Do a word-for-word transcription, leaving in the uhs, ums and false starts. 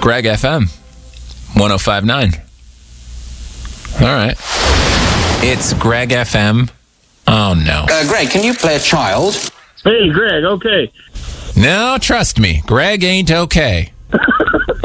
Greg F M, one oh five point nine. All right. It's Greg F M. Oh, no. Uh, Greg, can you play a child? Hey, Greg, okay. No, trust me. Greg ain't okay.